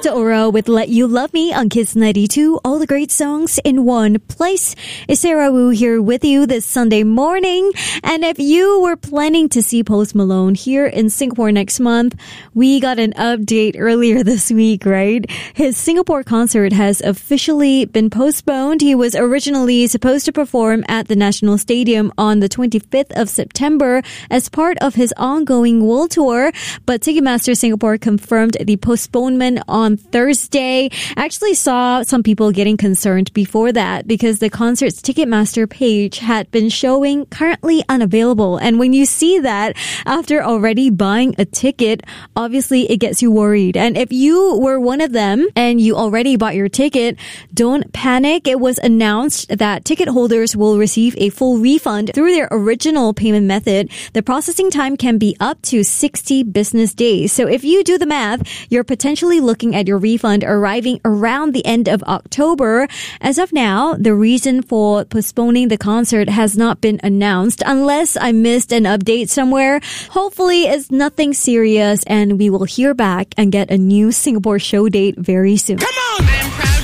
It's Aura with Let You Love Me on Kiss 92. All the great songs in one place. It's Sarah Wu here with you this Sunday morning. And if you were planning to see Post Malone here in Singapore next month, we got an update earlier this week, right? His Singapore concert has officially been postponed. He was originally supposed to perform at the National Stadium on the 25th of September as part of his ongoing world tour, but Ticketmaster Singapore confirmed the postponement on Thursday. I actually saw some people getting concerned before that because the concert's Ticketmaster page had been showing currently unavailable. And when you see that after already buying a ticket, obviously it gets you worried. And if you were one of them and you already bought your ticket, don't panic. It was announced that ticket holders will receive a full refund through their original payment method. The processing time can be up to 60 business days. So if you do the math, you're potentially looking at your refund arriving around the end of October. As of now, the reason for postponing the concert has not been announced unless I missed an update somewhere. Hopefully it's nothing serious and we will hear back and get a new Singapore show date very soon. Come on!